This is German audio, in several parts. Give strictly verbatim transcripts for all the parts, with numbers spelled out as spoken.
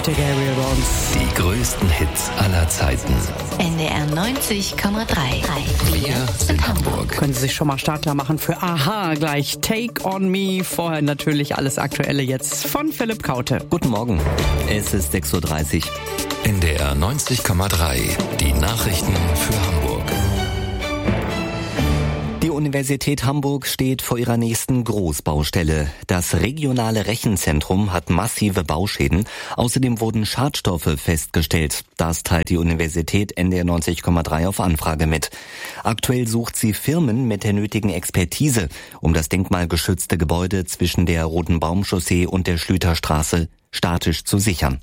heute Gabriel Rons. Die größten Hits aller Zeiten. N D R neunzig Komma drei. Wir sind Hamburg. Können Sie sich schon mal startklar machen für Aha gleich Take on Me. Vorher natürlich alles Aktuelle jetzt von Philipp Kaute. Guten Morgen, es ist sechs Uhr dreißig. N D R neunzig Komma drei. Die Nachrichten für Hamburg. Die Universität Hamburg steht vor ihrer nächsten Großbaustelle. Das regionale Rechenzentrum hat massive Bauschäden. Außerdem wurden Schadstoffe festgestellt. Das teilt die Universität N D R neunzig Komma drei auf Anfrage mit. Aktuell sucht sie Firmen mit der nötigen Expertise, um das denkmalgeschützte Gebäude zwischen der Roten Baum-Chaussee und der Schlüterstraße statisch zu sichern.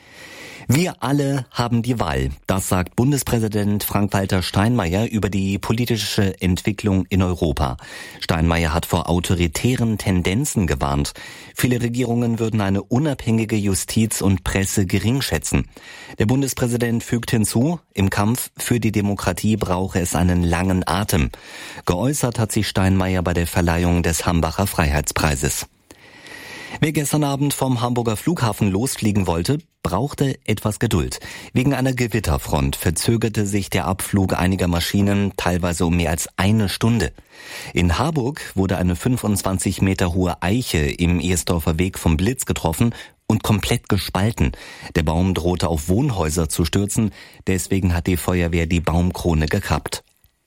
Wir alle haben die Wahl. Das sagt Bundespräsident Frank-Walter Steinmeier über die politische Entwicklung in Europa. Steinmeier hat vor autoritären Tendenzen gewarnt. Viele Regierungen würden eine unabhängige Justiz und Presse gering schätzen. Der Bundespräsident fügt hinzu, im Kampf für die Demokratie brauche es einen langen Atem. Geäußert hat sich Steinmeier bei der Verleihung des Hambacher Freiheitspreises. Wer gestern Abend vom Hamburger Flughafen losfliegen wollte, brauchte etwas Geduld. Wegen einer Gewitterfront verzögerte sich der Abflug einiger Maschinen teilweise um mehr als eine Stunde. In Harburg wurde eine fünfundzwanzig Meter hohe Eiche im Ersdorfer Weg vom Blitz getroffen und komplett gespalten. Der Baum drohte auf Wohnhäuser zu stürzen, deswegen hat die Feuerwehr die Baumkrone gekappt.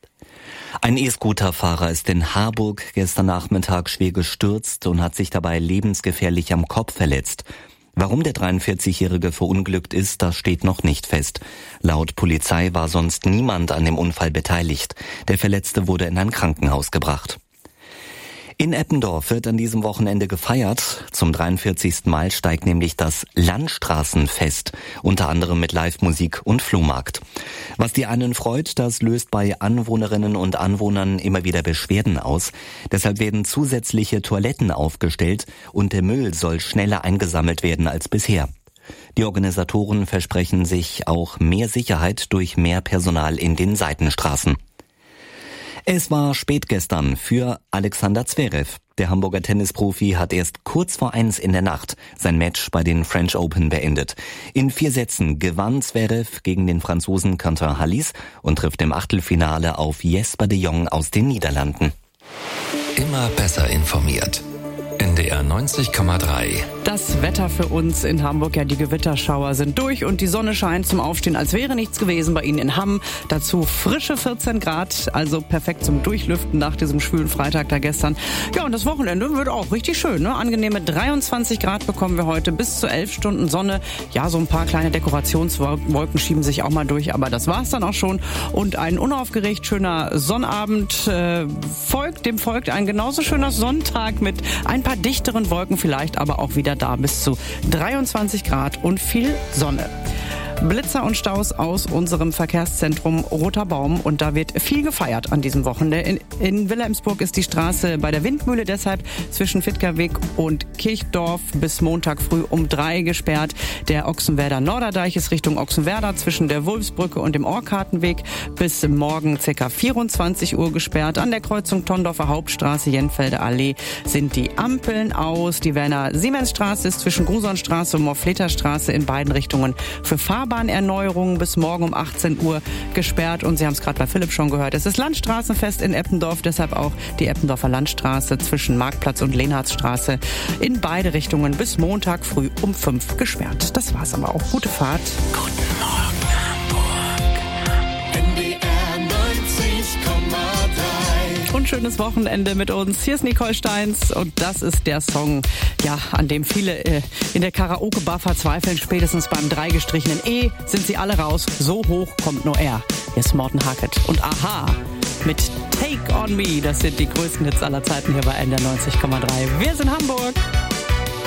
Ein E-Scooter-Fahrer ist in Harburg gestern Nachmittag schwer gestürzt und hat sich dabei lebensgefährlich am Kopf verletzt. Warum der dreiundvierzigjährige verunglückt ist, das steht noch nicht fest. Laut Polizei war sonst niemand an dem Unfall beteiligt. Der Verletzte wurde in ein Krankenhaus gebracht. In Eppendorf wird an diesem Wochenende gefeiert. Zum dreiundvierzigsten Mal steigt nämlich das Landstraßenfest, unter anderem mit Live-Musik und Flohmarkt. Was die einen freut, das löst bei Anwohnerinnen und Anwohnern immer wieder Beschwerden aus. Deshalb werden zusätzliche Toiletten aufgestellt und der Müll soll schneller eingesammelt werden als bisher. Die Organisatoren versprechen sich auch mehr Sicherheit durch mehr Personal in den Seitenstraßen. Es war spät gestern für Alexander Zverev. Der Hamburger Tennisprofi hat erst kurz vor eins in der Nacht sein Match bei den French Open beendet. In vier Sätzen gewann Zverev gegen den Franzosen Quentin Halys und trifft im Achtelfinale auf Jesper de Jong aus den Niederlanden. Immer besser informiert. N D R neunzig Komma drei. Das Wetter für uns in Hamburg, ja, die Gewitterschauer sind durch und die Sonne scheint zum Aufstehen, als wäre nichts gewesen bei Ihnen in Hamm. Dazu frische vierzehn Grad, also perfekt zum Durchlüften nach diesem schwülen Freitag da gestern. Ja, und das Wochenende wird auch richtig schön, ne? Angenehme dreiundzwanzig Grad bekommen wir heute, bis zu elf Stunden Sonne. Ja, so ein paar kleine Dekorationswolken schieben sich auch mal durch, aber das war's dann auch schon. Und ein unaufgeregt schöner Sonnabend äh, folgt, dem folgt ein genauso schöner Sonntag mit ein paar dichteren Wolken vielleicht, aber auch wieder da bis zu dreiundzwanzig Grad und viel Sonne. Blitzer und Staus aus unserem Verkehrszentrum Roter Baum und da wird viel gefeiert an diesem Wochenende. In, in Wilhelmsburg ist die Straße bei der Windmühle deshalb zwischen Fitgerweg und Kirchdorf bis Montag früh um drei gesperrt. Der Ochsenwerder Norderdeich ist Richtung Ochsenwerder zwischen der Wulfsbrücke und dem Orkartenweg bis morgen ca. vierundzwanzig Uhr gesperrt. An der Kreuzung Tondorfer Hauptstraße, Jenfelder Allee sind die Ampeln aus. Die Werner-Siemens-Straße ist zwischen Grusonstraße und Morfleterstraße in beiden Richtungen für Fahrbahn Bahnerneuerungen bis morgen um achtzehn Uhr gesperrt. Und Sie haben es gerade bei Philipp schon gehört. Es ist Landstraßenfest in Eppendorf, deshalb auch die Eppendorfer Landstraße zwischen Marktplatz und Lenhardsstraße in beide Richtungen bis Montag früh um fünf gesperrt. Das war's aber auch. Gute Fahrt. Guten Morgen, Hamburg. N D R neunzig Komma drei. Und schönes Wochenende mit uns. Hier ist Nicole Steins und das ist der Song, ja, an dem viele äh, in der Karaoke-Bar verzweifeln. Spätestens beim dreigestrichenen E sind sie alle raus. So hoch kommt nur er. Hier ist Morten Harket und Aha mit Take on Me. Das sind die größten Hits aller Zeiten hier bei N D R neunzig Komma drei. Wir sind Hamburg.